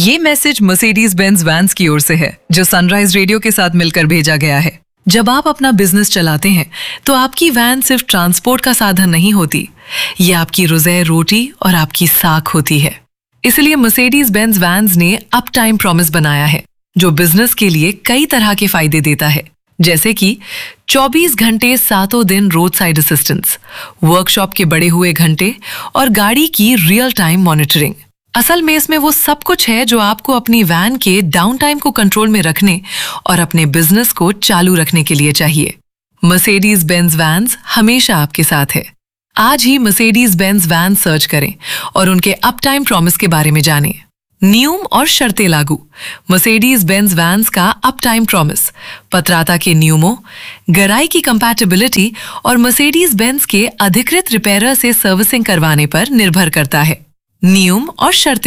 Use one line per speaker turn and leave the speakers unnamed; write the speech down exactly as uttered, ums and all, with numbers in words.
ये message Mercedes Benz vans की ओर से है, जो सनराइज रेडियो के साथ मिलकर भेजा गया है। जब आप अपना बिजनेस चलाते हैं तो आपकी वैन सिर्फ ट्रांसपोर्ट का साधन नहीं होती, ये आपकी रोज़े रोटी और आपकी साख होती है। इसलिए मर्सिडीज बेंज वैन्स ने अप टाइम प्रॉमिस बनाया है, जो बिजनेस के लिए कई तरह के फायदे देता है, जैसे कि चौबीस घंटे सातों दिन रोड साइड असिस्टेंस, वर्कशॉप के बढ़े हुए घंटे और गाड़ी की रियल टाइम मॉनिटरिंग। असल में इसमें वो सब कुछ है जो आपको अपनी वैन के डाउन टाइम को कंट्रोल में रखने और अपने बिजनेस को चालू रखने के लिए चाहिए। मर्सिडीज बेंज वैन्स हमेशा आपके साथ है। आज ही मर्सिडीज बेंज वैन सर्च करें और उनके अप टाइम प्रॉमिस के बारे में जानें। नियम और शर्तें लागू। मर्सिडीज बेंज वैन्स का अप टाइम प्रॉमिस पत्राता के नियमों, गराई की कंपैटिबिलिटी और मर्सिडीज बेंज के अधिकृत रिपेयरर से सर्विसिंग करवाने पर निर्भर करता है। नियम और शर्तें